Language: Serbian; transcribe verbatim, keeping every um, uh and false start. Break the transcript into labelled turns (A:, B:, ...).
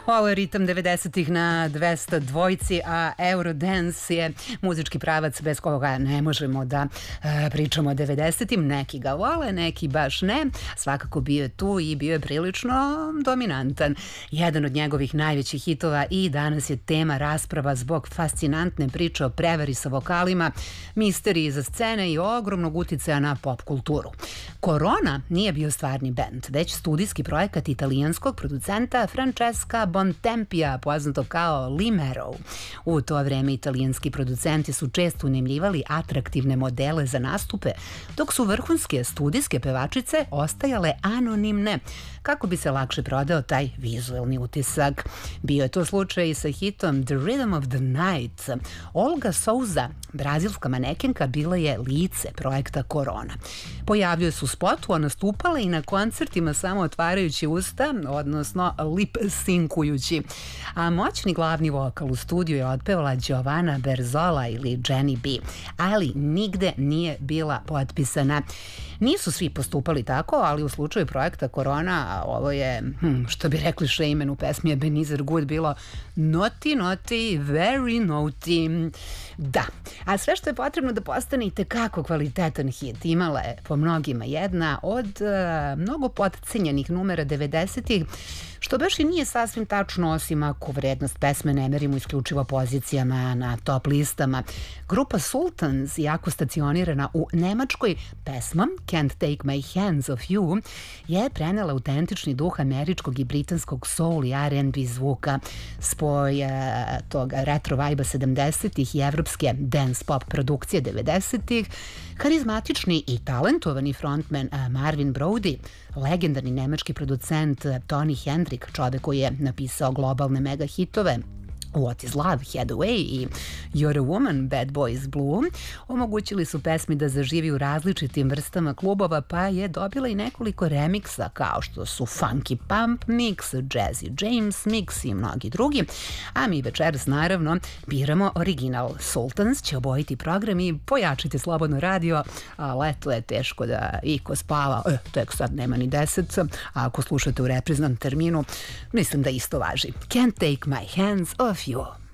A: Ovo je ritam devedesetih na dvesta dvojci, a Eurodance je muzički pravac bez koga ne možemo da e, pričamo o devedesetim. Neki ga vole, neki baš ne. Svakako bio je tu i bio je prilično dominantan. Jedan od njegovih najvećih hitova i danas je tema rasprava zbog fascinantne priče o prevari sa vokalima, misteriji za scene i ogromnog uticaja na pop kulturu. Corona nije bio stvarni bend, već studijski projekat italijanskog producenta Francesca Bontempija, poznato kao Limero. U to vreme italijanski producenti su često unajmljivali atraktivne modele za nastupe, dok su vrhunske studijske pevačice ostajale anonimne, kako bi se lakše prodao taj vizuelni utisak. Bio je to slučaj i sa hitom The Rhythm of the Night. Olga Souza, brazilska manekenka, bila je lice projekta Corona. Pojavljuje se u spotu, a nastupala i na koncertima samo otvarajući usta, odnosno lip-sinkujući. A moćni glavni vokal u studiju je otpevala Giovanna Berzola ili Jenny B, ali nigde nije bila potpisana. Nisu svi postupali tako, ali u slučaju projekta Corona, ovo je, hm, što bi rekli Shaman u pesmi Ebenezer Gould, bilo naughty, naughty, very naughty. Da, a sve što je potrebno da postane i tekako kvalitetan hit imala je po mnogima jedna od uh, mnogo potcenjenih numera devedesetih, što baš i nije sasvim tačno, osim ako vrednost pesme ne merimo isključivo pozicijama na top listama. Grupa Sultans, jako stacionirana u Nemačkoj, pesma Can't Take My Hands Off You je prenela autentični duh američkog i britanskog soul i R and B zvuka, spoj uh, tog retro vajba sedamdesetih i evropske dance pop produkcije devedesetih. Karizmatični i talentovani frontman uh, Marvin Brody, legendarni nemački producent uh, Tony Hendrik, čovek koji je napisao globalne mega hitove What is Love, Head Away i You're a Woman, Bad Boys Blue, omogućili su pesmi da zaživi u različitim vrstama klubova, pa je dobila i nekoliko remiksa kao što su Funky Pump Mix, Jazzy James Mix i mnogi drugi. A mi večeras naravno biramo original. Sultans će obojiti program i pojačiti slobodno radio, a leto je teško da iko spava, e, tek sad nema ni deset, a ako slušate u repriznom terminu, mislim da isto važi. Can't Take My Hands Off You.